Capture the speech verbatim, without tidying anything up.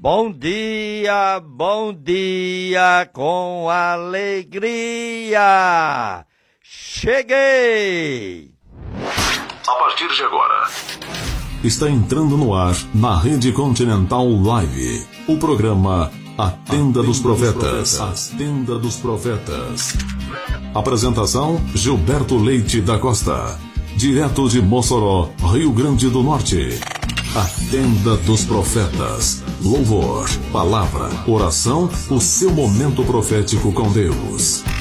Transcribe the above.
Bom dia, bom dia, com alegria. Cheguei! A partir de agora, está entrando no ar, na Rede Continental Live, o programa A Tenda dos Profetas. A Tenda dos Profetas. Apresentação: Gilberto Leite da Costa, direto de Mossoró, Rio Grande do Norte. A Tenda dos Profetas. Louvor, palavra, oração, o seu momento profético com Deus.